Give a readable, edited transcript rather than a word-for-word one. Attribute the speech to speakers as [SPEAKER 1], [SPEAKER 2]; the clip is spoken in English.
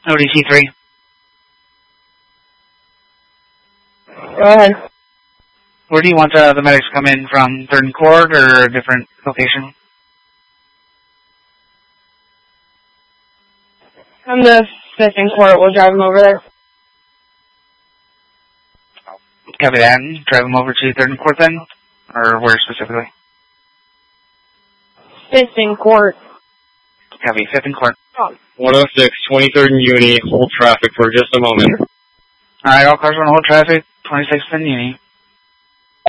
[SPEAKER 1] ODC3.
[SPEAKER 2] Go ahead.
[SPEAKER 1] Where do you want the medics to come in from? 3rd and Court or a different location?
[SPEAKER 2] Come to 5th and Court. We'll drive them over there.
[SPEAKER 1] Copy that. Drive them over to 3rd and Court then? Or where specifically?
[SPEAKER 2] 5th and Court.
[SPEAKER 1] Copy, 5th and Court.
[SPEAKER 3] 106, 23rd and Uni. Hold traffic for just a moment.
[SPEAKER 1] Alright, all cars on hold traffic. 26th and Uni.